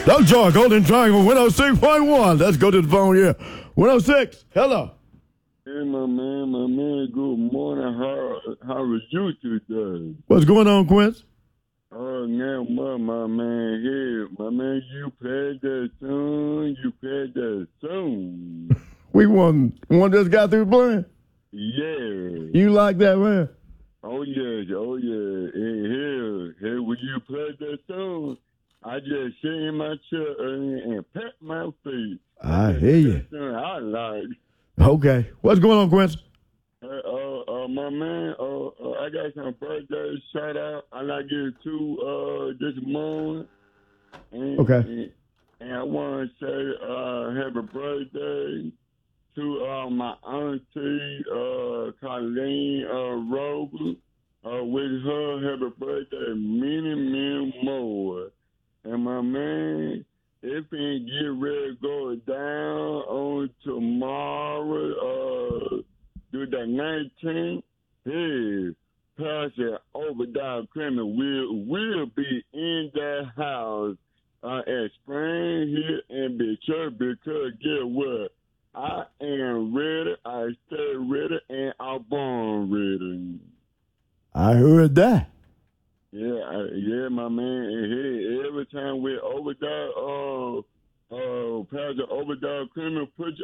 Doug Joy, Golden Triangle, 106.1. Let's go to the phone here. 106, hello. Hey, my man, good morning. How are you today? What's going on, Quince? Oh, now, my man, here. My man, you played that song. We won. One just got through playing. Yeah. You like that, man? Oh, yeah. And here, when you played that song, I just sit in my chair and pat my feet. I hear you. That's the song I like. Okay. What's going on, Quince? My man, I got some birthday shout out. I like to give two this morning. Okay. And I want to say happy birthday to my auntie, Colleen Robles. With her, happy birthday, many more. And my man, if we get ready to go down on tomorrow, do the 19th, hey, Pastor Obadiah Clement will be in that house at Spring Hill and Big Church because guess what? I am ready, I stay ready, and I'm born ready. I heard that. Yeah, my man. And hey, every time we're over there, Pastor Obadiah Clement put